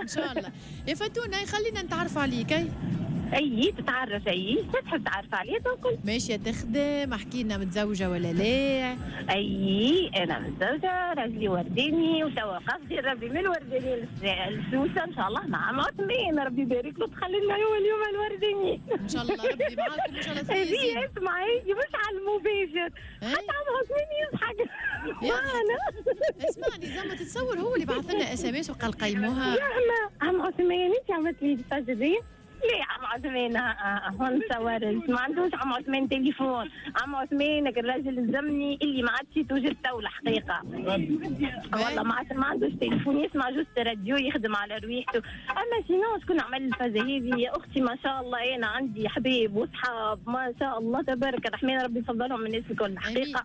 ان شاء الله. يا فتونه خلينا نتعرف عليك. اي تتعرف تحب تعرف عليا تقول ماشيه تخدم، احكي لنا متزوجه ولا لا؟ اي انا متزوجه، راجلي ورداني وتوا قصدي ربي من الورداني للسوسه ان شاء الله مع معتمين، ربي يبارك له تخلي لنا يوم اليوم الورداني ان شاء الله ربي معاكم ان شاء الله. هذه اسمعي مش على المباشر حتى عم عثمان يضحك معنا. اسمعني زعما تتصور هو اللي بعث لنا اس ام اس وقال قيموها. يا عم عثمان انت عملت لي الفجر ليه عم عثمان هون صورت ما عندوش عم عثمان تليفون. عم عثمان الراجل الزمني اللي ما عادش توجد دولة حقيقة والله ما عندوش تليفون، يسمع جوست راديو يخدم على رواحته. اما شنو شكون عمل الفازة هذه يا اختي؟ ما شاء الله انا عندي حبيب واصحاب ما شاء الله تبارك الرحمن، ربي يفضلهم من الناس الكل حقيقة.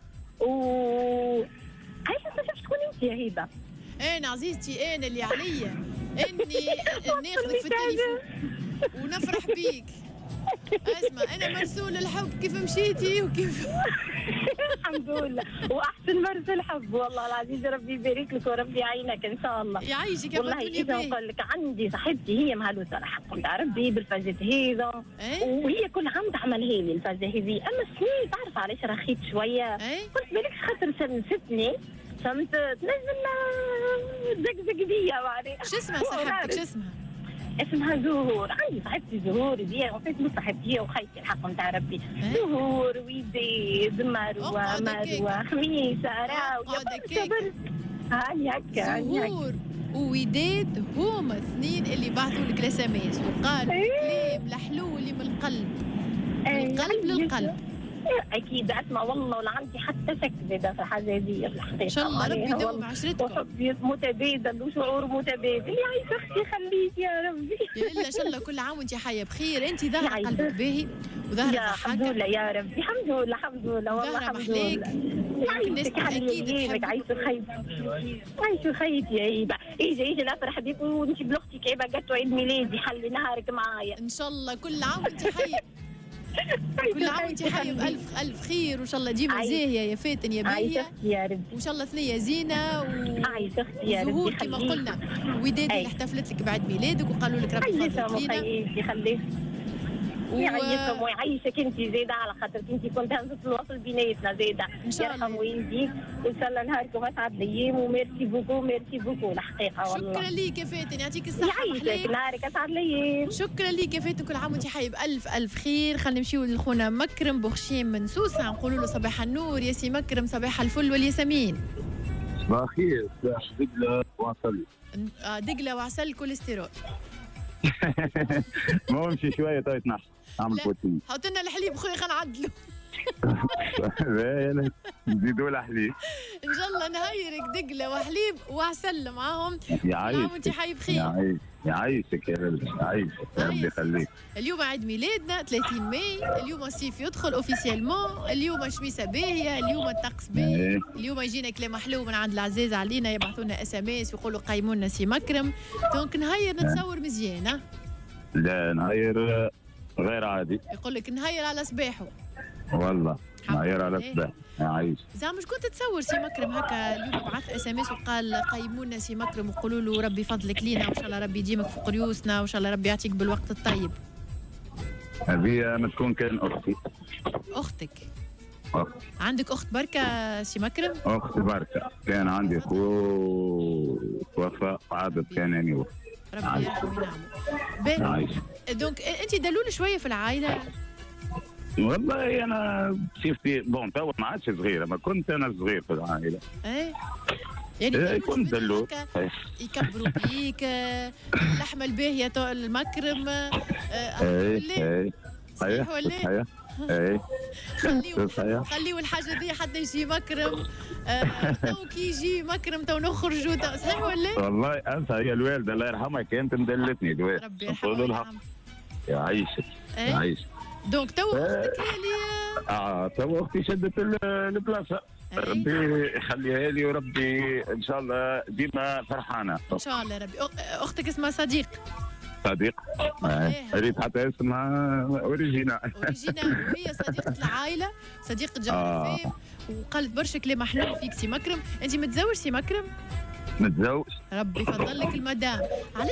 عايشة ما شكون انت يا هبة؟ انا عزيزتي انا اللي عليا اني ناخذك في التليفون ونفرح بيك. اسمع انا مرسول الحب كيف مشيتي وكيف الحمد لله واحسن مرسل حب والله العزيز، ربي يبارك لك وربي يعينك ان شاء الله. يعيشك يا والله اذا نقول لك عندي صاحبتي هي مهلوسه الحق نتاع ربي بالفازات هذا وهي كل عام تعملها لي الفازه هذه. اما السنين تعرف علاش رخيت شويه قلت بالك خاطر ستني فهمت تنزل دقدق بيا بعدين. شو اسمها صاحبتك شو اسمها؟ اسمها زهور. عندي صاحبتي زهور دي وفيت مو صاحبتي وخيتي الحق نتاع ربي. زهور وديد مروه خميسه راويه هاني هكا. زهور ووداد هما اثنين اللي بعثوا لك الاس ام اس وقالوا كلام الحلو اللي من القلب من القلب للقلب. اكيد اسمع والله ولا عندي حتى شك زاده في الحاجه دي الحقيقه. ان شاء الله ربي يدوم عشرتكم وحب متبادل وشعور متبادل. يا عيش اختي خليك يا ربي. يا ان شاء الله كل عام وانت حيه بخير. انت ظاهره قلبك باهي وظاهره ضحكه. الحمد لله يا ربي الحمد لله الحمد لله والله الحمد لله. عايشك اكيد عايشه خير عايشه خير يا هبه. اجي نفرح بيك وانت بالاختك عيبه جات عيد ميلادي حلي نهارك معايا ان شاء الله. كل عام وانت حيه كل عام وانت حيه بألف ألف خير وان شاء الله ديما زاهيه يا فاتن يا باهيه يا ربي. وان شاء الله ثنيه زينه عايشه اختي يا ربي. زهور كما قلنا وداد اللي احتفلت لك بعد ميلادك وقالوا لك ربي يفضلك لينا. يخليك يعيشكم ويعيشك انت زاده على خاطرك انت كنت همزه الوصل بيناتنا زاده. ان شاء الله يرحم ويهديك وان شاء الله نهاركم اسعد الايام وميرسي بوكو الحقيقه والله. شكرا ليك يا فاتن يعطيك الصحه. يعيشك نهارك اسعد الايام. شكرا ليك يا فاتن كل عام وانت حي بألف ألف خير. خلينا نمشيو لخونا مكرم بوخشيم من سوسه نقولوا له صباح النور يا سي مكرم. صباح الفل والياسمين. صباح الخير. دقله وعسل. دقله وعسل كوليسترول. ما نمشي شويه تو يتنحى عمل بروتين. حط لنا الحليب خويا خلينا نعدلوا. نزيدوا له حليب ان شاء الله نهيرك دقله وحليب وعسل معاهم. يعيشك وانت حي بخير. يعيشك يا ربي يعيشك يا ربي يخليك. اليوم عيد ميلادنا 30 ماي. اليوم الصيف يدخل اوفيسيالمون. اليوم شميسه باهيه. اليوم الطقس باهي. اليوم يجينا كلام حلو من عند العزاز علينا يبعثوا لنا اس ام اس ويقولوا قيموا لنا سي مكرم. دونك نهير نتصور مزيان. لا نهير غير عادي. يقول لك نهير على صباحه والله نهير على صباح. عايش زعما مش كنت تصور سي مكرم هكا اليوم بعث اس ام اس وقال قيمونا سي مكرم وقولوا له ربي فضلك لينا وان شاء الله ربي يديمك في قريوسنا وان شاء الله ربي يعطيك بالوقت الطيب. هذه ما تكون كان اختي. اختك عندك اخت بركه سي مكرم؟ اخت بركه كان عندي اخو توفى عادت كان يعني ربي يرحمه وينعمه. دونك انت دلول شويه في العائله. والله انا شفتي بون تو ما عادش صغيره ما كنت انا صغير في العائله. يعني كنت دلو يكبروا بيك اللحمه الباهيه المكرم. صحيح ولا خليوا الحاجه دي حتى يجي مكرم. تو كي يجي مكرم تو نخرجوا صحيح ولا؟ والله انت هي الوالده الله يرحمها كانت مدلتني ربي يرحمها. يعيشك يعيشك. دونك تو اختك هي اللي تو اختي شدت البلاصه. ربي يخليها لي وربي ان شاء الله ديما فرحانه ان شاء الله. ربي اختك اسمها صديق ريت حتى اسمها اوريجينا وهي صديقه العائله صديقه جمال وقالت برشا كلام حلو فيك سي مكرم. انت متزوج سي مكرم؟ متزوج. ربي يفضل لك المدام.